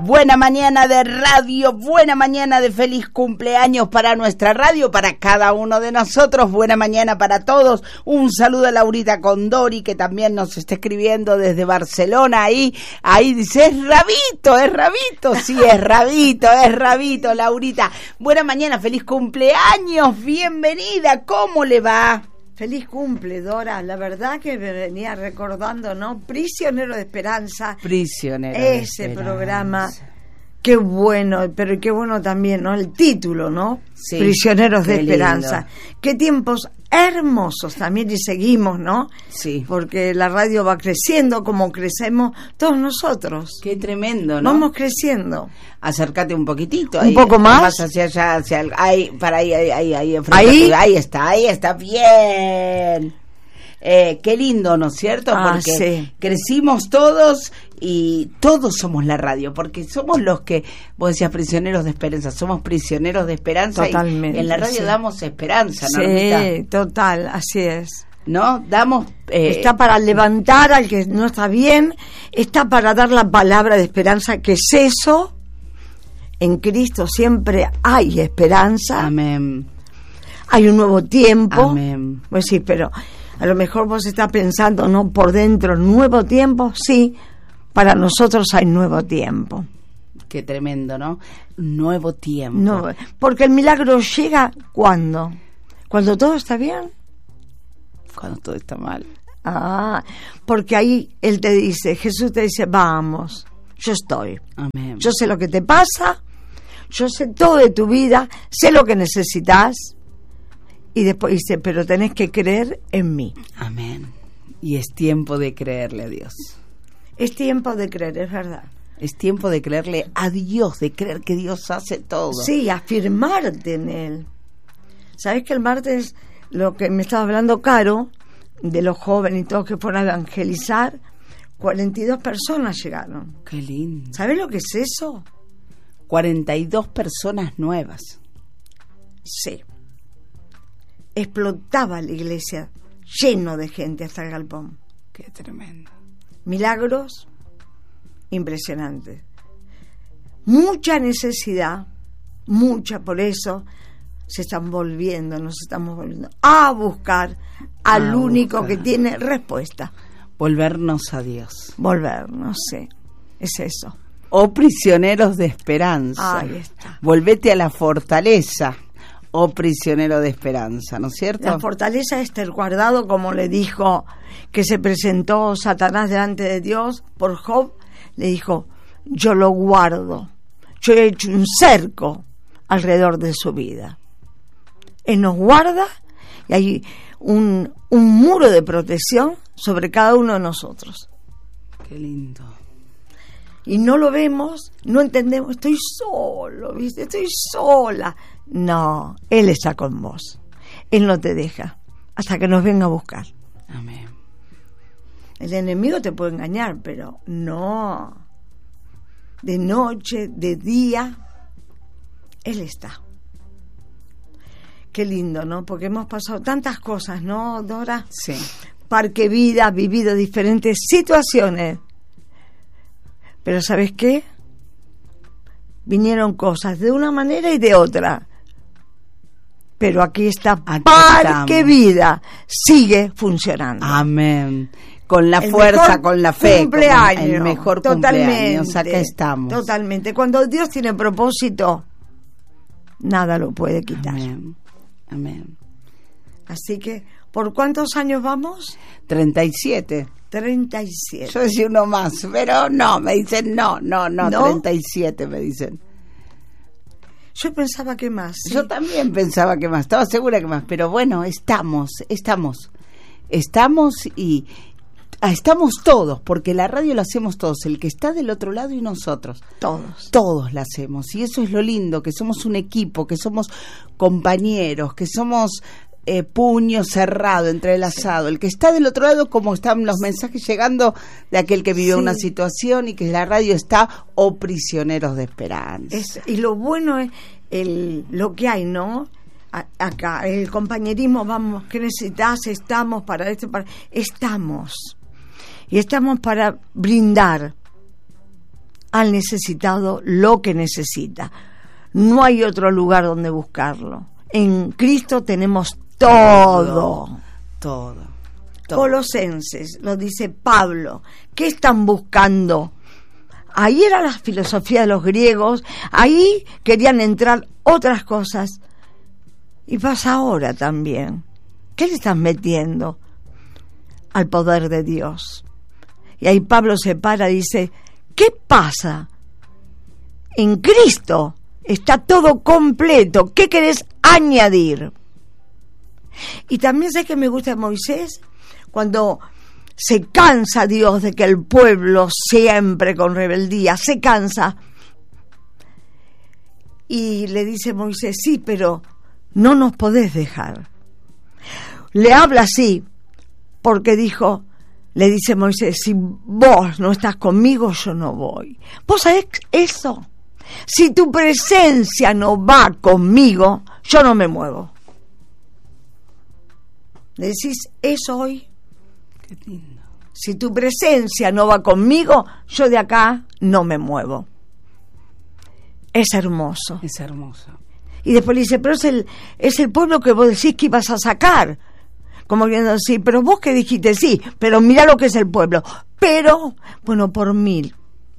buena mañana de radio, buena mañana de feliz cumpleaños para nuestra radio, para cada uno de nosotros, buena mañana para todos. Un saludo a Laurita Condori, que también nos está escribiendo desde Barcelona. Ahí dice, es Rabito, sí, es Rabito, Laurita. Buena mañana, feliz cumpleaños, bienvenida, ¿cómo le va? Feliz cumple, Dora. La verdad que me venía recordando, ¿no? Prisionero de Esperanza. Ese programa. Qué bueno, pero qué bueno también, ¿no? El título, ¿no? Sí, Prisioneros de Esperanza. Lindo. Qué tiempos hermosos también, y seguimos, ¿no? Sí. Porque la radio va creciendo como crecemos todos nosotros. Qué tremendo, ¿no? Vamos creciendo. Acércate un poquitito. Un poco más. Más hacia allá, ahí, enfrente. Ahí está, bien. Qué lindo, ¿no es cierto? Porque sí. Crecimos todos y todos somos la radio, porque somos los que, vos decías, prisioneros de esperanza, somos prisioneros de esperanza. Totalmente. Y en la radio damos esperanza, ¿no? Sí, total, así es. ¿No? Damos... está para levantar al que no está bien, está para dar la palabra de esperanza, que es eso. En Cristo siempre hay esperanza. Amén. Hay un nuevo tiempo. Amén. Pues sí, pero a lo mejor vos estás pensando, ¿no? Por dentro, nuevo tiempo, sí, para nosotros hay nuevo tiempo. Qué tremendo, ¿no? Nuevo tiempo. No, porque el milagro llega ¿cuándo? ¿Cuando todo está bien? Cuando todo está mal. Porque ahí Él te dice, Jesús te dice, vamos, yo estoy. Amén. Yo sé lo que te pasa, yo sé todo de tu vida, sé lo que necesitas. Y después dice, pero tenés que creer en mí. Amén. Y es tiempo de creerle a Dios. Es tiempo de creer, es verdad. Es tiempo de creerle a Dios, de creer que Dios hace todo. Sí, afirmarte en Él. ¿Sabés que el martes, lo que me estaba hablando Caro, de los jóvenes y todos que fueron a evangelizar, 42 personas llegaron. Qué lindo. ¿Sabés lo que es eso? 42 personas nuevas. Sí. Explotaba la iglesia, lleno de gente hasta el galpón. Qué tremendo. Milagros impresionantes. Mucha necesidad, mucha, por eso nos estamos volviendo a buscar al único que tiene respuesta. Volvernos a Dios. Sí, es eso. Oh, prisioneros de esperanza. Ahí está. Volvete a la fortaleza. Oh, prisionero de esperanza, ¿no es cierto? La fortaleza es el guardado, como le dijo que se presentó Satanás delante de Dios por Job, le dijo, yo lo guardo, yo he hecho un cerco alrededor de su vida. Él nos guarda y hay un muro de protección sobre cada uno de nosotros. Qué lindo. Y no lo vemos, no entendemos, estoy solo, ¿viste? Estoy sola. No, Él está con vos. Él no te deja hasta que nos venga a buscar. Amén. El enemigo te puede engañar, pero no. De noche, de día, Él está. Qué lindo, ¿no? Porque hemos pasado tantas cosas, ¿no, Dora? Sí. Parque Vida, vivido diferentes situaciones. Pero ¿sabes qué? Vinieron cosas de una manera y de otra. Pero aquí está Parque Vida. Sigue funcionando. Amén. Con la fuerza, con la fe. Cumpleaños. El mejor cumpleaños. Acá estamos. Totalmente. Cuando Dios tiene propósito, nada lo puede quitar. Amén. Amén. Así que, ¿por cuántos años vamos? 37. 37. Yo decía uno más, pero no, me dicen no, 37 me dicen. Yo pensaba que más. ¿Sí? Yo también pensaba que más, estaba segura que más, pero bueno, estamos y estamos todos, porque la radio la hacemos todos, el que está del otro lado y nosotros. Todos la hacemos, y eso es lo lindo, que somos un equipo, que somos compañeros, que somos puño cerrado, entrelazado. El que está del otro lado, como están los mensajes llegando de aquel que vivió una situación y que la radio está, oh, prisioneros de esperanza. Y lo bueno es lo que hay, ¿no? Acá, el compañerismo, vamos, ¿qué necesitas? Estamos para esto, estamos. Y estamos para brindar al necesitado lo que necesita. No hay otro lugar donde buscarlo. En Cristo tenemos todo. Colosenses, lo dice Pablo. ¿Qué están buscando? Ahí era la filosofía de los griegos, ahí querían entrar otras cosas. Y pasa ahora también. ¿Qué le están metiendo? Al poder de Dios. Y ahí Pablo se para y dice, ¿qué pasa? En Cristo está todo completo. ¿Qué querés añadir? Y también sé que me gusta Moisés, cuando se cansa Dios de que el pueblo siempre con rebeldía, se cansa. Y le dice Moisés, sí, pero no nos podés dejar. Le habla así, porque dijo, le dice Moisés, si vos no estás conmigo, yo no voy. ¿Vos sabés eso? Si tu presencia no va conmigo, yo no me muevo. ¿Le decís eso hoy? Qué lindo. Si tu presencia no va conmigo, yo de acá no me muevo. Es hermoso. Es hermoso. Y después le dice, pero es el pueblo que vos decís que ibas a sacar. Como queriendo decir, pero vos que dijiste, sí, pero mira lo que es el pueblo. Pero, bueno, por mí.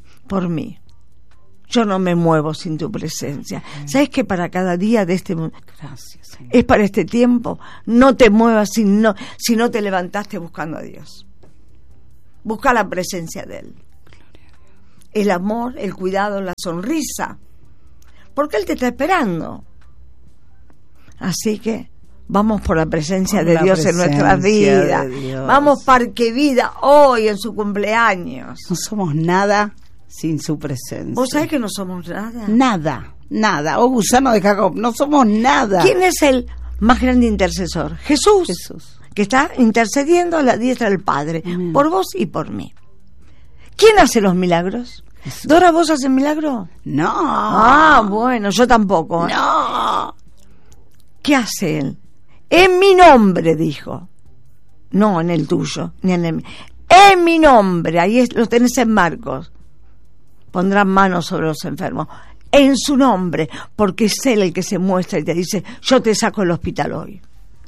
Yo no me muevo sin tu presencia. ¿Sabes que para cada día de este mundo? Gracias, Señor. Es para este tiempo. No te muevas si no te levantaste buscando a Dios. Busca la presencia de Él. El amor, el cuidado, la sonrisa. Porque Él te está esperando. Así que vamos por la presencia de Dios en nuestras vidas. Vamos Parque Vida hoy en su cumpleaños. No somos nada sin su presencia. ¿Vos sabés que no somos nada? Nada. Oh, gusano de Jacob, no somos nada. ¿Quién es el más grande intercesor? Jesús. Que está intercediendo a la diestra del Padre. Amén. Por vos y por mí. ¿Quién hace los milagros? Jesús. ¿Dora, vos haces milagro? No. Ah, bueno, yo tampoco. No. ¿Qué hace Él? En mi nombre, dijo. No en el tuyo, ni en el mío. En mi nombre, ahí lo tenés en Marcos. Pondrán manos sobre los enfermos. En su nombre, porque es Él el que se muestra y te dice, yo te saco del hospital hoy.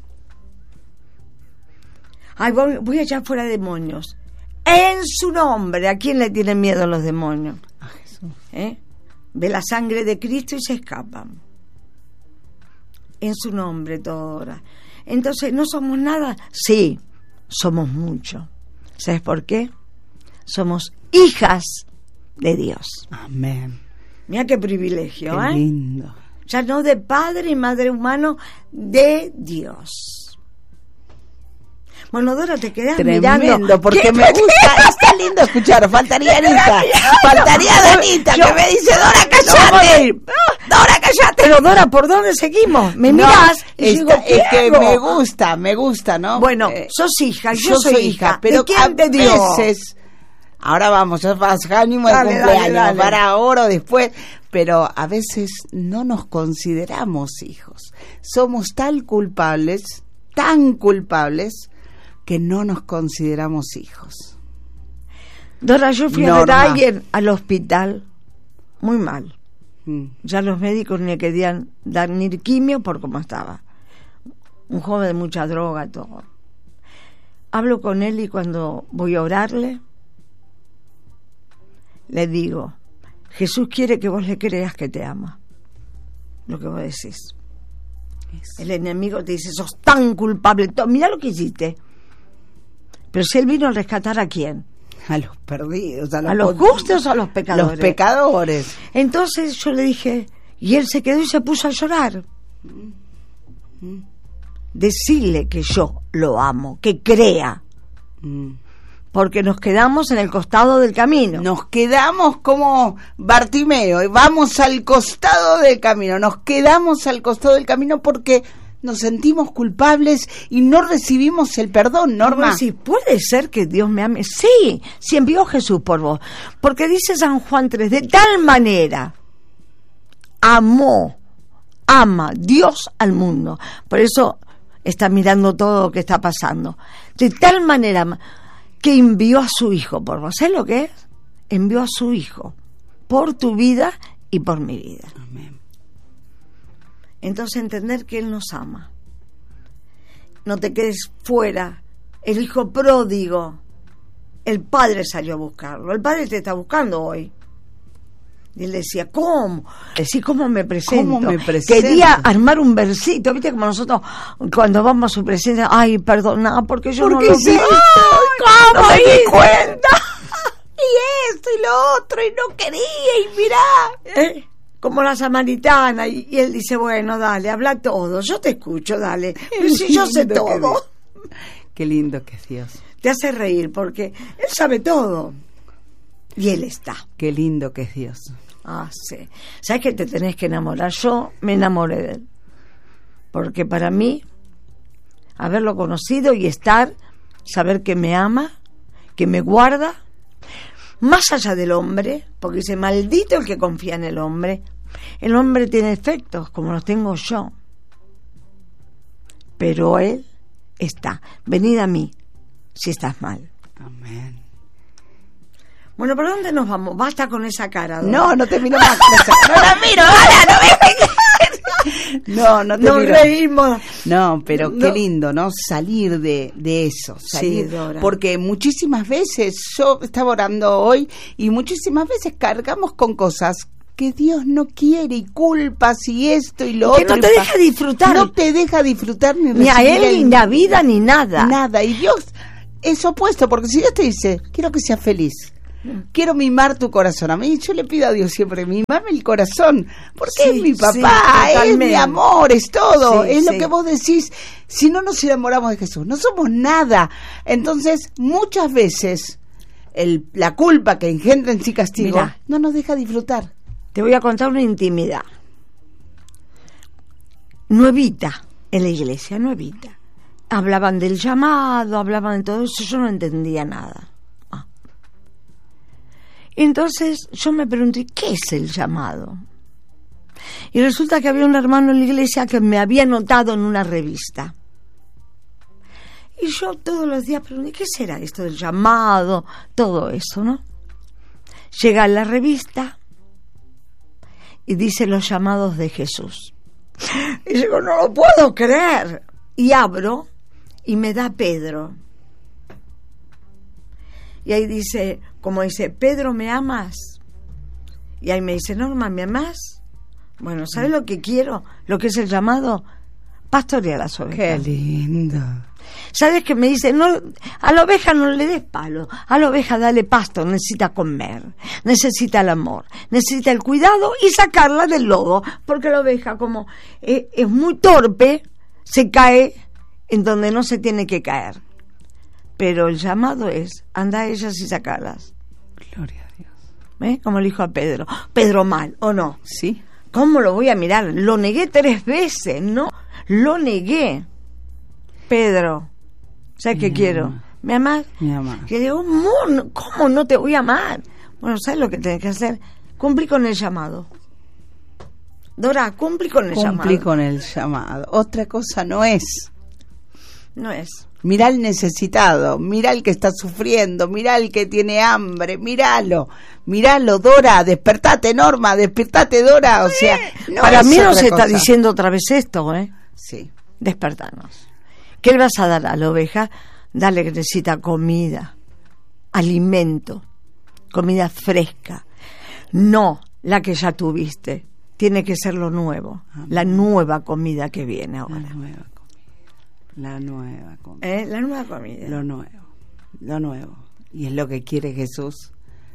Ay, voy a echar fuera demonios. En su nombre. ¿A quién le tienen miedo los demonios? A Jesús. Ve la sangre de Cristo y se escapan. En su nombre todo ahora. Entonces, ¿no somos nada? Sí, somos mucho. ¿Sabes por qué? Somos hijas de Dios. Amén. Mira qué privilegio, Qué lindo. Ya no de padre y madre humano, de Dios. Bueno, Dora, te quedás mirando. Porque me gusta. Está lindo escuchar. Faltaría Anita. Faltaría Anita que me dice, Dora, cállate. Dora, cállate. Pero Dora, ¿por dónde seguimos? Me mirás y digo, ¿qué es que hago? me gusta, ¿no? Bueno, sos hija, yo soy hija. Pero ¿de quién te dio? Veces, ahora vamos, ya vas ánimo de cumpleaños, dale. para ahora o después, pero a veces no nos consideramos hijos. Somos tan culpables, que no nos consideramos hijos. Dora, yo fui a ver a alguien al hospital muy mal. Ya los médicos ni querían dar ni quimio por cómo estaba. Un joven de mucha droga, todo. Hablo con él y cuando voy a orarle, le digo, Jesús quiere que vos le creas que te ama. Lo que vos decís. El enemigo te dice, sos tan culpable. Mirá lo que hiciste. Pero si Él vino a rescatar ¿a quién? A los perdidos. ¿A los justos o a los pecadores? Los pecadores. Entonces yo le dije, y él se quedó y se puso a llorar. Decirle que yo lo amo, que crea. Porque nos quedamos en el costado del camino. Nos quedamos como Bartimeo, y vamos al costado del camino. Nos quedamos al costado del camino porque nos sentimos culpables y no recibimos el perdón, Norma. Sí, ¿puede ser que Dios me ame? Sí, si envió Jesús por vos. Porque dice San Juan 3, de tal manera ama Dios al mundo. Por eso está mirando todo lo que está pasando. De tal manera que envió a su Hijo por vos. ¿Sabés lo que es? Envió a su Hijo por tu vida y por mi vida. Amén. Entonces entender que Él nos ama. No te quedes fuera. El hijo pródigo, el padre salió a buscarlo. El padre te está buscando hoy. Y él decía, ¿cómo? Decía, ¿cómo me presento? ¿Cómo me presento? Quería armar un versito, viste, como nosotros cuando vamos a su presencia, ay, perdona, porque yo no lo vi. ¿Cómo no me di hice? cuenta. Y esto y lo otro, y no quería, y mirá. Como la samaritana, y él dice, bueno, dale, habla todo, yo te escucho, dale. Pero si yo sé todo. Qué lindo que es Dios. Te hace reír porque Él sabe todo. Y Él está. Qué lindo que es Dios. Ah, sí. ¿Sabes que te tenés que enamorar? Yo me enamoré de Él. Porque para mí, haberlo conocido y estar, saber que me ama, que me guarda, más allá del hombre, porque dice, maldito el que confía en el hombre. El hombre tiene defectos, como los tengo yo. Pero Él está. Venid a mí, si estás mal. Amén. Bueno, ¿para dónde nos vamos? Basta con esa cara. Dora. No te miro más con esa. No la miro, ahora no te Nos miro. reímos. No, pero No. qué lindo, ¿no? Salir de eso. Salir, Sí, Dora. porque muchísimas veces, yo estaba orando hoy, y muchísimas veces cargamos con cosas que Dios no quiere, y culpas, y esto, y lo Que otro. no te deja disfrutar. No te deja disfrutar Ni a recibir Él, ni la vida, ni nada. Nada. Y Dios es opuesto, porque si Dios te dice, quiero que seas feliz, quiero mimar tu corazón. A mí, yo le pido a Dios siempre, mimame el corazón, porque Sí, es mi sí, papá, es totalmente. mi amor, es todo, Sí, es lo sí. que vos decís. Si no nos enamoramos de Jesús, no somos nada. Entonces, muchas veces, la culpa que engendra en sí castigo, Mirá. no nos deja disfrutar. Te voy a contar una intimidad. Nuevita, en la iglesia, nuevita. Hablaban del llamado, hablaban de todo eso, yo no entendía nada. Entonces yo me pregunté, ¿qué es el llamado? Y resulta que había un hermano en la iglesia que me había notado en una revista. Y yo todos los días pregunté, ¿qué será esto del llamado? Todo eso, ¿no? Llega la revista y dice los llamados de Jesús. Y digo, no lo puedo creer. Y abro y me da Pedro. Y ahí dice, como dice, Pedro, ¿me amas? Y ahí me dice, Norma, ¿me amas? Bueno, ¿sabes lo que quiero? Lo que es el llamado, pastorear las ovejas. Qué lindo. ¿Sabes qué me dice? No, a la oveja no le des palo, a la oveja dale pasto, necesita comer, necesita el amor, necesita el cuidado y sacarla del lodo, porque la oveja como es muy torpe, se cae en donde no se tiene que caer. Pero el llamado es, anda a ellas y sacarlas. Gloria a Dios. Como le dijo a Pedro. Pedro mal, ¿o no? ¿Sí? ¿Cómo lo voy a mirar? Lo negué 3 veces, ¿no? Lo negué. Pedro, ¿sabes qué quiero? ¿Me amas? Me amas. Que digo, amor, ¿cómo no te voy a amar? Bueno, ¿sabes lo que tenés que hacer? Cumplí con el llamado. Dora, cumplí con el llamado. Cumplí con el llamado. Otra cosa no es. No es. Mirá al necesitado, mirá al que está sufriendo, mirá al que tiene hambre, míralo, Dora, despertate, Norma, despertate, Dora, o sea, no para es mí no otra se está cosa. diciendo otra vez esto, Sí. Despertarnos. ¿Qué le vas a dar a la oveja? Dale que necesita comida, alimento, comida fresca, no la que ya tuviste, tiene que ser lo nuevo, la nueva comida que viene ahora. La nueva comida. La nueva comida. Lo nuevo. Y es lo que quiere Jesús.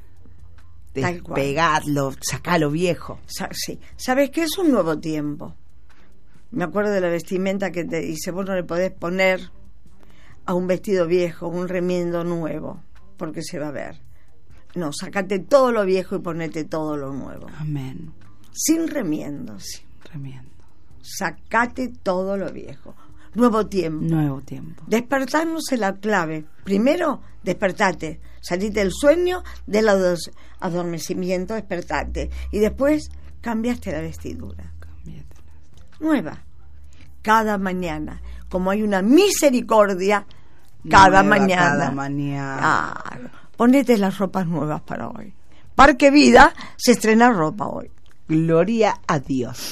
Tal cual. Despegarlo, sacarlo viejo. Sí. ¿Sabes qué? Es un nuevo tiempo. Me acuerdo de la vestimenta que te dice, vos no le podés poner a un vestido viejo un remiendo nuevo, porque se va a ver. No, sacate todo lo viejo y ponete todo lo nuevo. Amén. Sin remiendos. Sin remiendo. Sacate todo lo viejo. Nuevo tiempo. Nuevo tiempo. Despertarnos es la clave. Primero, despertate. Salite del sueño, del adormecimiento, despertate. Y después, cambiaste la vestidura. Nueva. Cada mañana. Como hay una misericordia, cada Nueva mañana. Cada mañana. Ponete las ropas nuevas para hoy. Parque Vida se estrena ropa hoy. Gloria a Dios.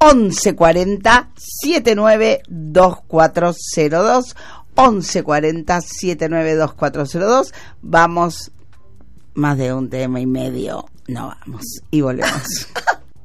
1140-792402. 1140-792402. Vamos, más de un tema y medio. No vamos. Y volvemos.